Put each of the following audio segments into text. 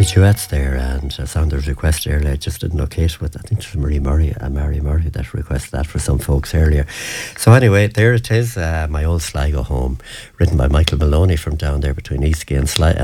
duets there, and I found there's a request earlier. I just didn't locate with. I think it was Mary Murray that requested that for some folks earlier. So anyway, there it is. My Old Sligo Home, written by Michael Maloney from down there between Eastgate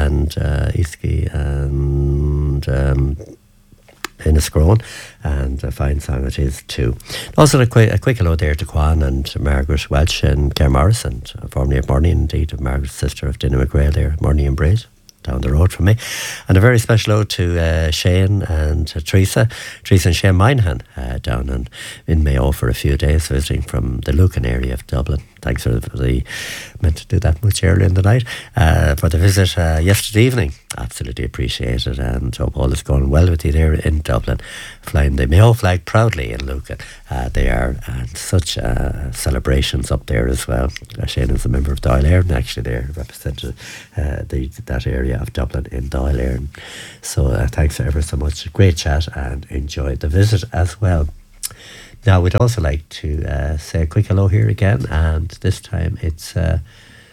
and Inniscrone, and a fine song it is too. Also a quick hello there to Kwan and Margaret Welch and Claire Morris, and formerly of Morning, indeed, of Margaret's sister of Dinah McGrail there, Morning and Braid, down the road from me. And a very special ode to Shane and Teresa and Shane Minehan down in Mayo for a few days, visiting from the Lucan area of Dublin. Thanks for the meant to do that much earlier in the night for the visit yesterday evening. Absolutely appreciate it, and hope all is going well with you there in Dublin, flying the Mayo flag proudly in Lucan. They are, and such celebrations up there as well. Shane is a member of Dáil Éireann, actually, there represented that area of Dublin in Dáil Éireann. So thanks ever so much. Great chat, and enjoy the visit as well. Now, we'd also like to say a quick hello here again, and this time it's, let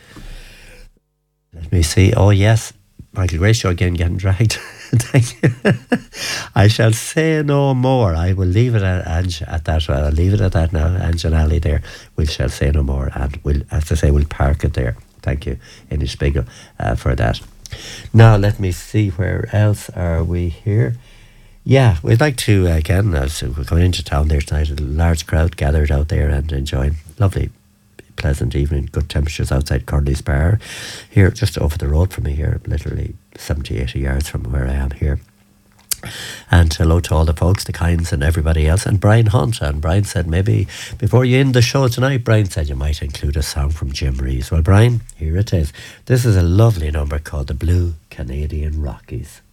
me see, oh yes, Michael Grayshaw again getting dragged. Thank you. I shall say no more. I will leave it at that. I'll leave it at that now. Ange and Ali there. We shall say no more, and we'll, as I say, we'll park it there. Thank you, Inish Spiegel, for that. Now, let me see, where else are we here? Yeah, we'd like to, again, as we're going into town there tonight, a large crowd gathered out there and enjoying lovely, pleasant evening, good temperatures outside Corley's Bar, here just over the road from me here, literally 70, 80 yards from where I am here. And hello to all the folks, the Kinds and everybody else, and Brian Hunt. And Brian said maybe before you end the show tonight, Brian said you might include a song from Jim Reeves. Well, Brian, here it is. This is a lovely number called The Blue Canadian Rockies.